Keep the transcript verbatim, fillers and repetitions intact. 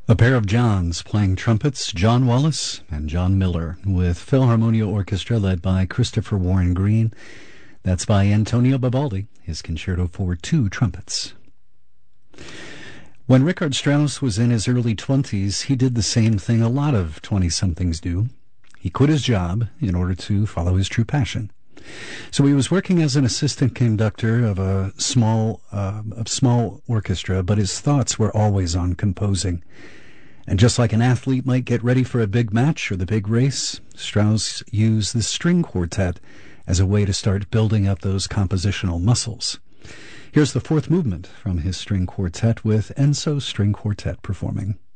A pair of Johns playing trumpets, John Wallace and John Miller, with Philharmonia Orchestra led by Christopher Warren Green. That's by Antonio Vivaldi, his concerto for two trumpets. When Richard Strauss was in his early twenties, he did the same thing a lot of twenty-somethings do. He quit his job in order to follow his true passion. So he was working as an assistant conductor of a small, uh, a small orchestra, but his thoughts were always on composing. And just like an athlete might get ready for a big match or the big race, Strauss used the string quartet as a way to start building up those compositional muscles. Here's the fourth movement from his string quartet with Enso String Quartet performing.